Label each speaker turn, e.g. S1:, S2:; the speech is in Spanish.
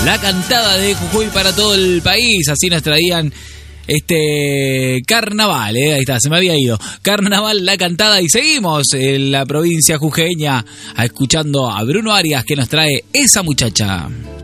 S1: La cantada de Jujuy para todo el país. Así nos traían carnaval, ahí está, se me había ido. Carnaval, la cantada, y seguimos en la provincia jujeña escuchando a Bruno Arias, que nos trae Esa Muchacha.